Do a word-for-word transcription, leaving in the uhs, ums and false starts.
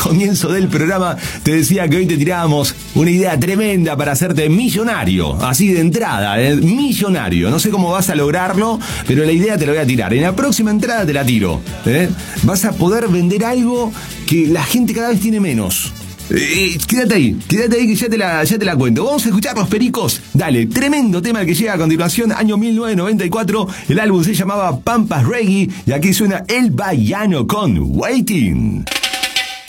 comienzo del programa te decía que hoy te tirábamos una idea tremenda para hacerte millonario, así de entrada, ¿eh? Millonario. No sé cómo vas a lograrlo, pero la idea te la voy a tirar. En la próxima entrada te la tiro, ¿eh? Vas a poder vender algo que la gente cada vez tiene menos. Eh, quédate ahí, quédate ahí que ya te, la, ya te la cuento. Vamos a escuchar Los Pericos. Dale, tremendo tema el que llega a continuación, año mil novecientos noventa y cuatro. El álbum se llamaba Pampas Reggae y aquí suena El Baiano con Waiting.